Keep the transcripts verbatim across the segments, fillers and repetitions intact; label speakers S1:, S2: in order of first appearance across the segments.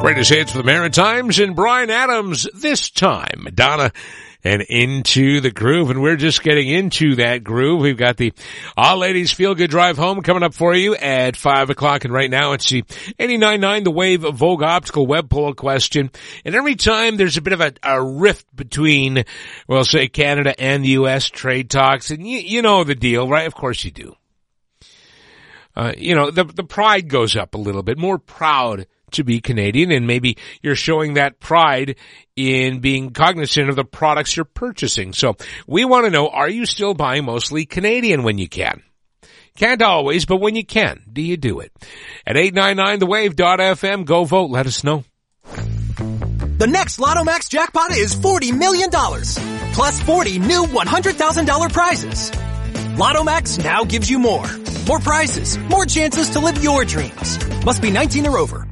S1: Greatest hits for the Maritimes and Bryan Adams this time. Madonna and Into the Groove. And we're just getting into that groove. We've got the All Ladies Feel Good Drive Home coming up for you at five o'clock. And right now it's the eighty-nine point nine The Wave Vogue Optical Web Poll question. And every time there's a bit of a, a rift between, well, say Canada and the U S trade talks. And you, you know the deal, right? Of course you do. Uh, you know, the, the pride goes up a little bit. More proud to be Canadian, and maybe you're showing that pride in being cognizant of the products you're purchasing. So we want to know, are you still buying mostly Canadian when you can? Can't always, but when you can, do you do it? At eight nine nine the wave dot f m, go vote, let us know.
S2: The next Lotto Max jackpot is forty million dollars, plus forty new one hundred thousand dollars prizes. Lotto Max now gives you more. More prizes, more chances to live your dreams. Must be nineteen or over.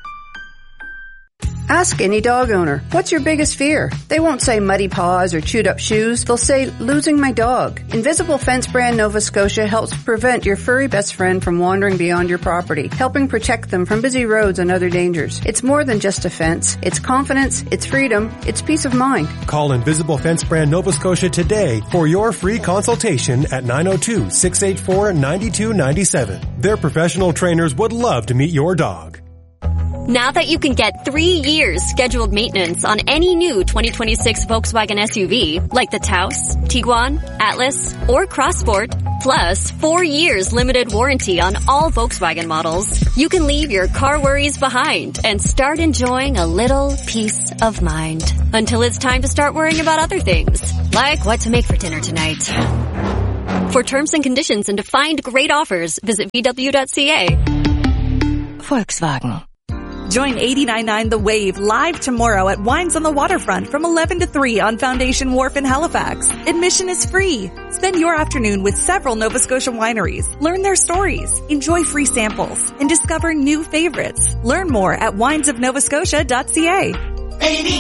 S3: Ask any dog owner, what's your biggest fear? They won't say muddy paws or chewed up shoes. They'll say, losing my dog. Invisible Fence brand Nova Scotia helps prevent your furry best friend from wandering beyond your property, helping protect them from busy roads and other dangers. It's more than just a fence. It's confidence, it's freedom, it's peace of mind.
S4: Call Invisible Fence brand Nova Scotia today for your free consultation at nine oh two, six eight four, nine two nine seven. Their professional trainers would love to meet your dog.
S5: Now that you can get three years scheduled maintenance on any new twenty twenty-six Volkswagen S U V, like the Taos, Tiguan, Atlas, or Crossport, plus four years limited warranty on all Volkswagen models, you can leave your car worries behind and start enjoying a little peace of mind. Until it's time to start worrying about other things, like what to make for dinner tonight. For terms and conditions and to find great offers, visit v w dot c a.
S6: Volkswagen. Join eighty-nine point nine The Wave live tomorrow at Wines on the Waterfront from eleven to three on Foundation Wharf in Halifax. Admission is free. Spend your afternoon with several Nova Scotia wineries. Learn their stories, enjoy free samples, and discover new favorites. Learn more at wines of nova scotia dot c a.